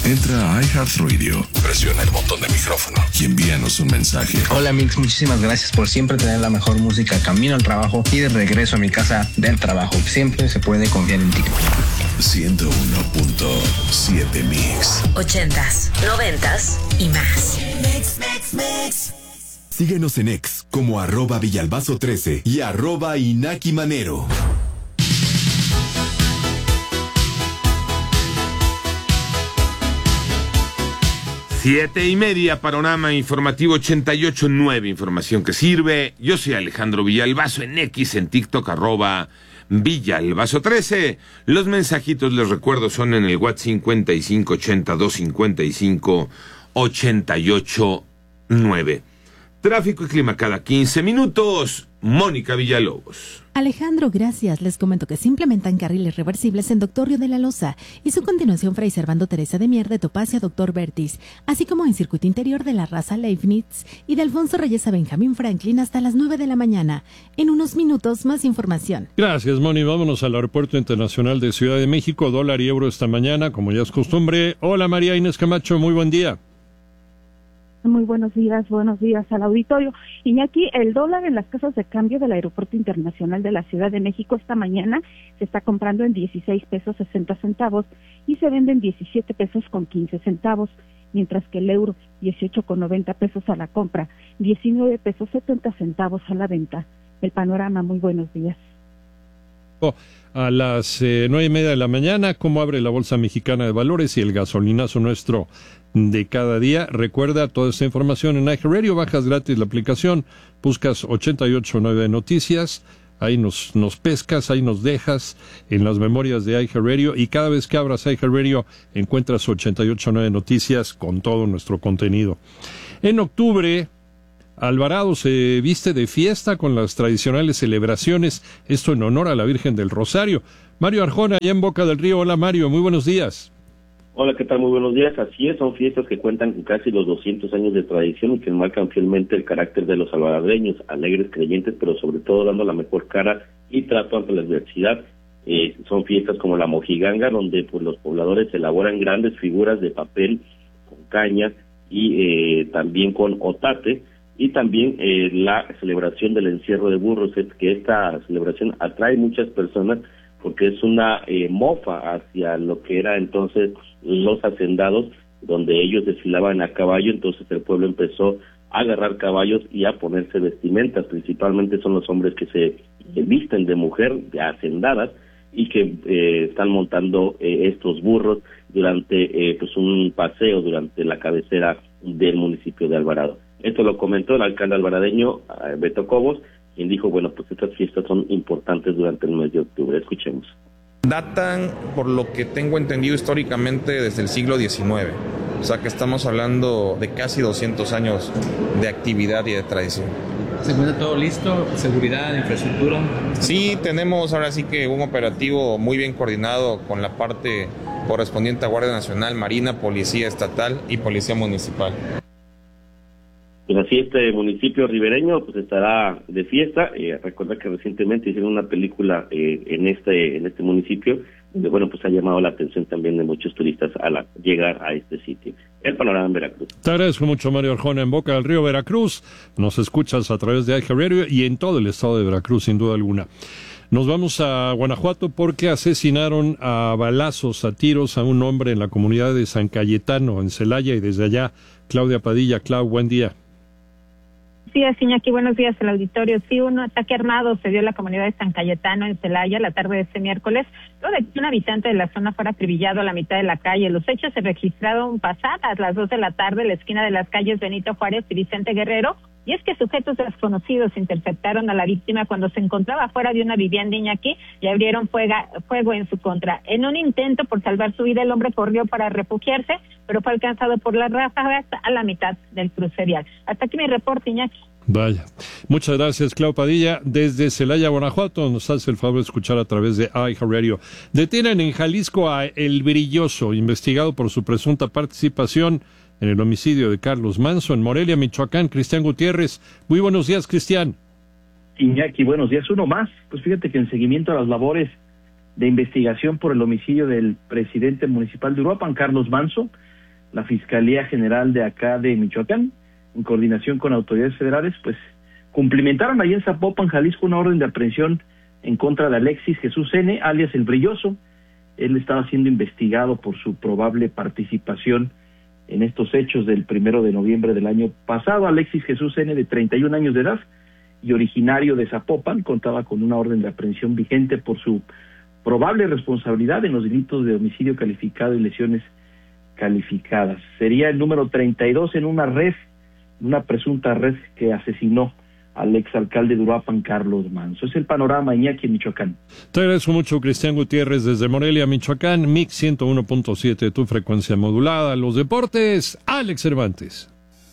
Entra a iHeartRadio, presiona el botón de micrófono y envíanos un mensaje. Hola Mix, muchísimas gracias por siempre tener la mejor música camino al trabajo y de regreso a mi casa del trabajo. Siempre se puede confiar en ti. 101.7 Mix. 80s, 90s y más. Mix. Síguenos en X como @Villalbazo13 y @Inaki Manero. Siete y media, panorama informativo 88.9, información que sirve. Yo soy Alejandro Villalbazo en X, en TikTok, @Villalbazo13. Los mensajitos, les recuerdo, son en el WhatsApp 5580-255-88.9. Tráfico y clima cada 15 minutos. Mónica Villalobos. Alejandro, gracias. Les comento que se implementan carriles reversibles en Doctor Río de la Loza y su continuación Fray Servando Teresa de Mier de Topacio a Doctor Bertis, así como en circuito interior de la Raza Leibniz y de Alfonso Reyes a Benjamín Franklin hasta las 9 de la mañana. En unos minutos, más información. Gracias, Moni. Vámonos al Aeropuerto Internacional de Ciudad de México. Dólar y euro esta mañana, como ya es costumbre. Hola, María Inés Camacho. Muy buen día. Muy buenos días al auditorio. Iñaki, el dólar en las casas de cambio del Aeropuerto Internacional de la Ciudad de México esta mañana se está comprando en 16 pesos 60 centavos y se vende en 17 pesos con 15 centavos, mientras que el euro 18,90 pesos a la compra, 19 pesos 70 centavos a la venta. El panorama, muy buenos días. A las 9:30 de la mañana, ¿cómo abre la Bolsa Mexicana de Valores y el gasolinazo nuestro de cada día? Recuerda toda esta información en iHeartRadio, bajas gratis la aplicación, buscas 88.9 Noticias, ahí nos pescas, ahí nos dejas en las memorias de iHeartRadio y cada vez que abras iHeartRadio encuentras 88.9 Noticias con todo nuestro contenido. En octubre, Alvarado se viste de fiesta con las tradicionales celebraciones, esto en honor a la Virgen del Rosario. Mario Arjona, allá en Boca del Río. Hola Mario, muy buenos días. Hola, ¿qué tal? Muy buenos días. Así es, son fiestas que cuentan con casi los 200 años de tradición y que marcan fielmente el carácter de los alvaradeños, alegres, creyentes, pero sobre todo dando la mejor cara y trato ante la adversidad. Son fiestas como la Mojiganga, donde pues los pobladores elaboran grandes figuras de papel con caña y también con otate, y también la celebración del encierro de burros, es que esta celebración atrae muchas personas porque es una mofa hacia lo que era entonces los hacendados, donde ellos desfilaban a caballo. Entonces el pueblo empezó a agarrar caballos y a ponerse vestimentas, principalmente son los hombres que se visten de mujer, de hacendadas, y que están montando estos burros durante pues un paseo durante la cabecera del municipio de Alvarado. Esto lo comentó el alcalde alvaradeño, Beto Cobos, quien dijo, bueno, pues estas fiestas son importantes durante el mes de octubre. Escuchemos. Datan, por lo que tengo entendido históricamente, desde el siglo XIX. O sea que estamos hablando de casi 200 años de actividad y de tradición. ¿Se encuentra todo listo? ¿Seguridad, infraestructura? Sí, tenemos ahora sí que un operativo muy bien coordinado con la parte correspondiente a Guardia Nacional, Marina, Policía Estatal y Policía Municipal. Pues así este municipio ribereño pues estará de fiesta. Recuerda que recientemente hicieron una película en este municipio, donde bueno pues ha llamado la atención también de muchos turistas al llegar a este sitio. El panorama en Veracruz. Te agradezco mucho, Mario Arjona, en Boca del Río, Veracruz. Nos escuchas a través de iHeartRadio y en todo el estado de Veracruz, sin duda alguna. Nos vamos a Guanajuato porque asesinaron a balazos, a tiros, a un hombre en la comunidad de San Cayetano, en Celaya, y desde allá, Claudia Padilla. Clau, buen día. Sí, Iñaki, buenos días al auditorio. Sí, un ataque armado se dio en la comunidad de San Cayetano, en Celaya, la tarde de este miércoles, luego de que un habitante de la zona fuera acribillado a la mitad de la calle. Los hechos se registraron pasadas las 2 de la tarde en la esquina de las calles Benito Juárez y Vicente Guerrero, y es que sujetos desconocidos interceptaron a la víctima cuando se encontraba fuera de una vivienda, Iñaki, y abrieron fuego en su contra. En un intento por salvar su vida, el hombre corrió para refugiarse, pero fue alcanzado por las ráfagas a la mitad del cruce vial. Hasta aquí mi reporte, Iñaki. Vaya. Muchas gracias, Clau Padilla. Desde Celaya, Guanajuato, nos hace el favor de escuchar a través de iHeartRadio. Detienen en Jalisco a El Brilloso, investigado por su presunta participación en el homicidio de Carlos Manso. En Morelia, Michoacán, Cristian Gutiérrez. Muy buenos días, Cristian. Iñaki, buenos días. Uno más. Pues fíjate que en seguimiento a las labores de investigación por el homicidio del presidente municipal de Uruapan, Carlos Manso, la Fiscalía General de acá de Michoacán, en coordinación con autoridades federales, pues cumplimentaron ahí en Zapopan, Jalisco, una orden de aprehensión en contra de Alexis Jesús N., alias El Brilloso. Él estaba siendo investigado por su probable participación en estos hechos del 1 de noviembre del año pasado. Alexis Jesús N., de 31 años de edad y originario de Zapopan, contaba con una orden de aprehensión vigente por su probable responsabilidad en los delitos de homicidio calificado y lesiones calificadas. Sería el número 32 en una presunta red que asesinó al exalcalde de Uruapan, Carlos Manso. Es el panorama, Iñaki, en Michoacán. Te agradezco mucho, Cristian Gutiérrez, desde Morelia, Michoacán, Mix 101.7, tu frecuencia modulada. Los deportes, Alex Cervantes.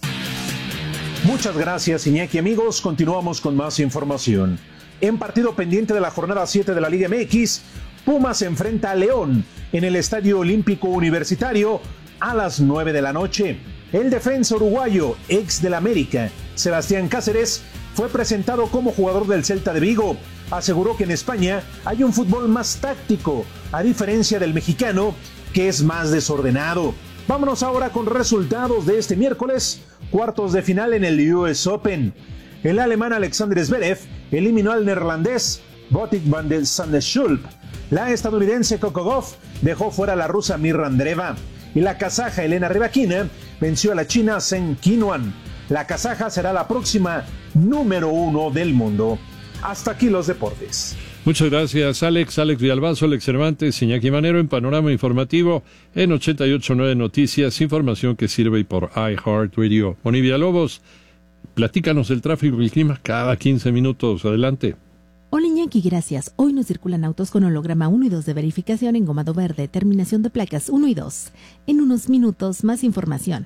Muchas gracias, Iñaki. Amigos, continuamos con más información. En partido pendiente de la jornada 7 de la Liga MX, Pumas se enfrenta a León en el Estadio Olímpico Universitario a las 9 de la noche. El defensa uruguayo, ex del América, Sebastián Cáceres, fue presentado como jugador del Celta de Vigo. Aseguró que en España hay un fútbol más táctico, a diferencia del mexicano, que es más desordenado. Vámonos ahora con resultados de este miércoles, cuartos de final en el US Open. El alemán Alexander Zverev eliminó al neerlandés Botic van der Sande-Schulp. La estadounidense Coco Gauff dejó fuera a la rusa Mirra Andreeva. Y la kazaja Elena Rybakina venció a la china Zheng Qinhuan. La kazaja será la próxima número 1 del mundo. Hasta aquí los deportes. Muchas gracias, Alex Villalbazo, Alex Cervantes, Iñaki Manero en Panorama Informativo en 88.9 Noticias, información que sirve por iHeartRadio. Moni Villalobos, platícanos el tráfico y el clima cada 15 minutos. Adelante. Hola Iñaki, gracias. Hoy nos circulan autos con holograma 1 y 2 de verificación en gomado verde, terminación de placas 1 y 2. En unos minutos, más información.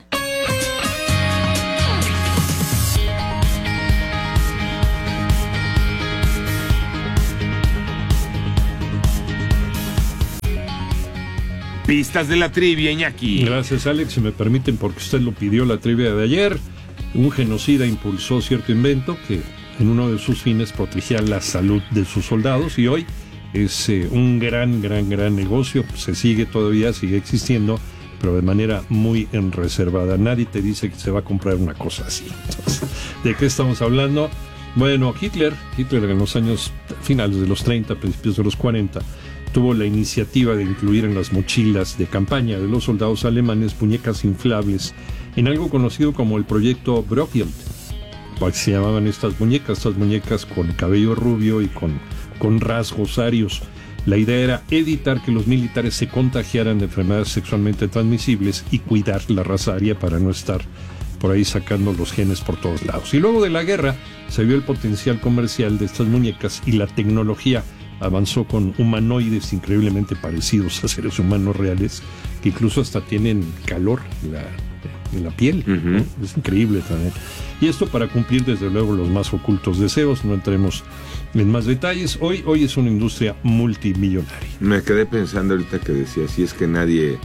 Pistas de la trivia, Iñaki. Gracias, Alex. Si me permiten, porque usted lo pidió la trivia de ayer. Un genocida impulsó cierto invento que en uno de sus fines protegía la salud de sus soldados y hoy es un gran negocio. Se sigue existiendo, pero de manera muy reservada. Nadie te dice que se va a comprar una cosa así. Entonces, ¿de qué estamos hablando? Bueno, Hitler en los años finales de los 30, principios de los 40, tuvo la iniciativa de incluir en las mochilas de campaña de los soldados alemanes muñecas inflables en algo conocido como el proyecto Brothield. Se llamaban estas muñecas con cabello rubio y con rasgos arios. La idea era evitar que los militares se contagiaran de enfermedades sexualmente transmisibles y cuidar la raza aria para no estar por ahí sacando los genes por todos lados. Y luego de la guerra se vio el potencial comercial de estas muñecas y la tecnología avanzó con humanoides increíblemente parecidos a seres humanos reales, que incluso hasta tienen calor en la piel, ¿no? Es increíble también. Y esto para cumplir desde luego los más ocultos deseos. No entremos en más detalles. Hoy es una industria multimillonaria. Me quedé pensando ahorita que decía, si es que nadie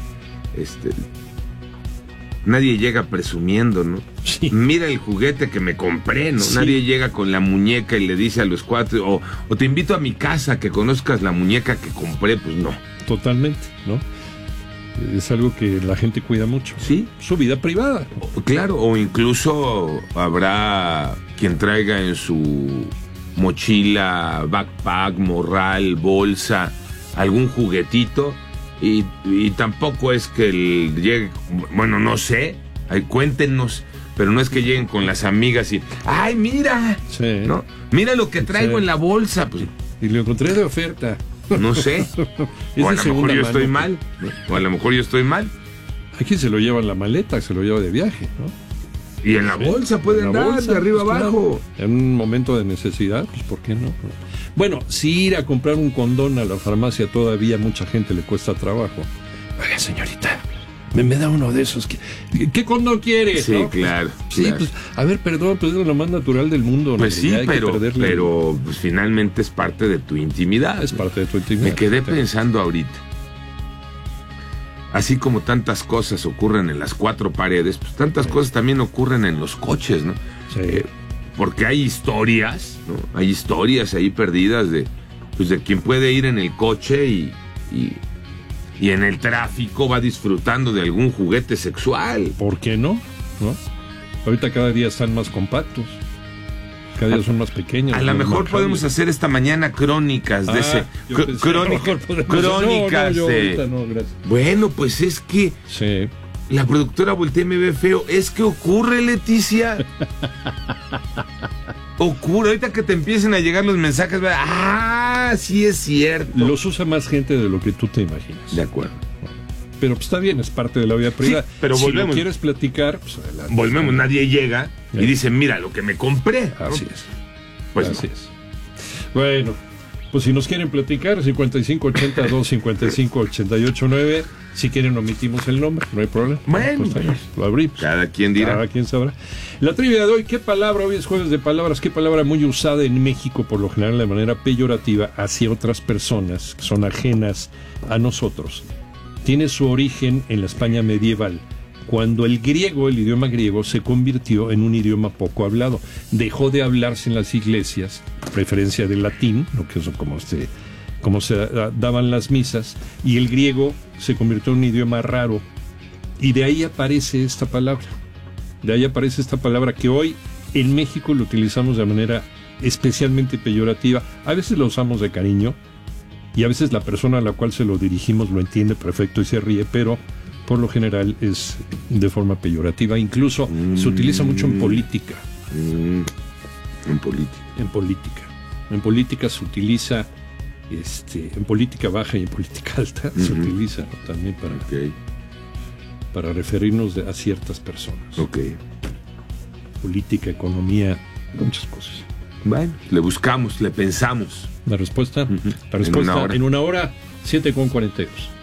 llega presumiendo, ¿no? Sí. Mira el juguete que me compré, ¿no? Sí. Nadie llega con la muñeca y le dice a los cuates, o te invito a mi casa que conozcas la muñeca que compré, pues no. Totalmente, ¿no? Es algo que la gente cuida mucho. Sí. Su vida privada. Claro, o incluso habrá quien traiga en su mochila, backpack, morral, bolsa, algún juguetito. Y tampoco es que llegue, bueno, no sé, cuéntenos, pero no es que lleguen con las amigas y, ¡ay, mira! Sí. ¿No? Mira lo que traigo en la bolsa. Pues, y lo encontré de oferta. No sé. O a lo mejor yo estoy mal. ¿No? O a lo mejor yo estoy mal. Aquí se lo lleva en la maleta, se lo lleva de viaje, ¿no? Y en la bolsa puede andar de arriba abajo. En un momento de necesidad, pues ¿por qué no? Bueno, si ir a comprar un condón a la farmacia todavía a mucha gente le cuesta trabajo. Oiga, señorita, me da uno de esos. ¿Qué condón quieres? Sí, ¿no? claro. Sí, claro. Pues, a ver, perdón, pues es lo más natural del mundo. Pues ¿no? sí, pero pues, finalmente es parte de tu intimidad. Es parte de tu intimidad. Me quedé pensando ahorita. Así como tantas cosas ocurren en las cuatro paredes, pues tantas cosas también ocurren en los coches, ¿no? Sí. Porque hay historias, ¿no? Hay historias ahí perdidas de quien puede ir en el coche y y en el tráfico va disfrutando de algún juguete sexual. ¿Por qué no? Ahorita cada día están más compactos. Cada día son más pequeños. A lo mejor podemos hacer esta mañana crónicas de ese. Crónicas de. No, gracias. Bueno, pues es que. Sí. La productora voltea y me ve feo. Es que ocurre, Leticia. Ocurre. Ahorita que te empiecen a llegar los mensajes. Sí es cierto. Los usa más gente de lo que tú te imaginas. De acuerdo. Pero pues está bien, es parte de la vida privada. Sí, pero si volvemos. lo quieres platicar, pues adelante. Volvemos, nadie llega y dice, mira lo que me compré. Así es. Pues así es. Bueno, pues si nos quieren platicar, 5582-5588-9. Si quieren, omitimos el nombre, no hay problema. Bueno, pues, lo abrimos. Cada quien dirá. Cada quien sabrá. La trivia de hoy, ¿qué palabra? Hoy es jueves de palabras. ¿Qué palabra muy usada en México, por lo general de manera peyorativa, hacia otras personas que son ajenas a nosotros? Tiene su origen en la España medieval, cuando el griego, el idioma griego, se convirtió en un idioma poco hablado. Dejó de hablarse en las iglesias, preferencia del latín, ¿no? Que eso como se daban las misas, y el griego se convirtió en un idioma raro, y de ahí aparece esta palabra. De ahí aparece esta palabra que hoy en México lo utilizamos de manera especialmente peyorativa. A veces lo usamos de cariño, y a veces la persona a la cual se lo dirigimos lo entiende perfecto y se ríe, pero por lo general es de forma peyorativa. Incluso se utiliza mucho en política. En política. En política se utiliza, en política baja y en política alta se utiliza, ¿no? También para referirnos a ciertas personas. Política, economía, muchas cosas. Bueno, le buscamos, le pensamos. La respuesta, en una hora 7:42.